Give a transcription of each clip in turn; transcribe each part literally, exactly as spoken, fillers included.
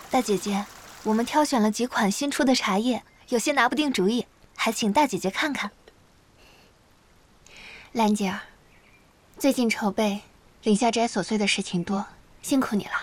大姐姐，我们挑选了几款新出的茶叶，有些拿不定主意，还请大姐姐看看。 兰姐儿，最近筹备凌夏斋琐碎的事情多，辛苦你了。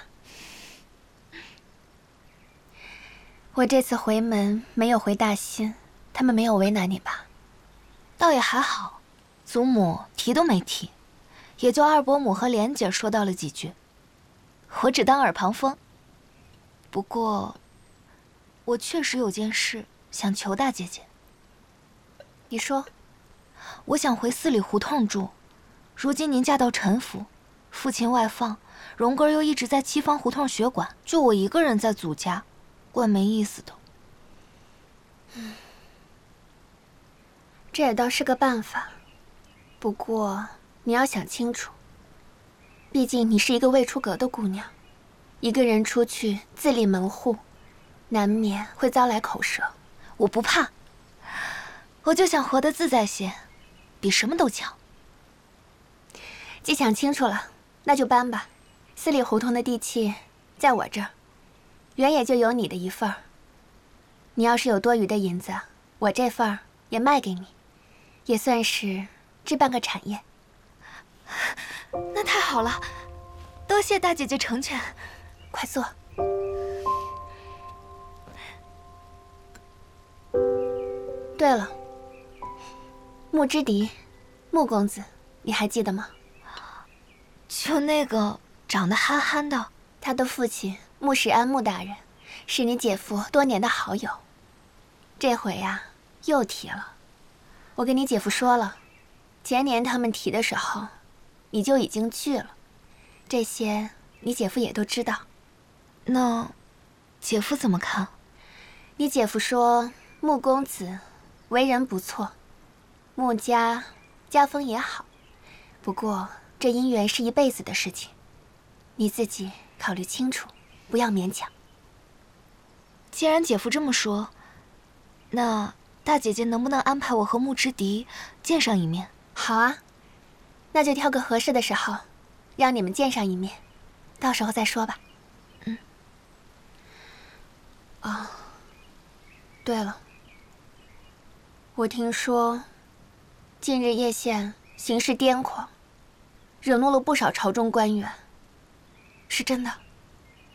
我这次回门没有回大新，他们没有为难你吧？ 倒也还好，祖母提都没提，也就二伯母和莲姐说到了几句，我只当耳旁风。不过，我确实有件事想求大姐姐。 你说， 我想回四里胡同住。如今您嫁到陈府，父亲外放，荣哥又一直在七方胡同学馆，就我一个人在祖家，怪没意思的。 嗯，这也倒是个办法，不过你要想清楚，毕竟你是一个未出阁的姑娘，一个人出去自立门户，难免会遭来口舌。 我不怕，我就想活得自在些，比什么都强。 既想清楚了，那就搬吧。四里胡同的地契在我这儿，原也就有你的一份儿。你要是有多余的银子，我这份儿也卖给你，也算是置办个产业。 那太好了，多谢大姐姐成全。 快坐。对了，穆之迪，穆公子，你还记得吗？ 就那个长得憨憨的， 他的父亲穆史安穆大人，是你姐夫多年的好友。这回呀、啊，又提了。我跟你姐夫说了，前年他们提的时候，你就已经去了。这些你姐夫也都知道。 那，姐夫怎么看？ 你姐夫说穆公子为人不错，穆家家风也好，不过这姻缘是一辈子的事情，你自己考虑清楚，不要勉强。 既然姐夫这么说，那大姐姐能不能安排我和穆之迪见上一面？ 好啊，那就挑个合适的时候，让你们见上一面，到时候再说吧。 嗯。 哦，对了，我听说近日叶县行事癫狂，惹怒了不少朝中官员，是真的？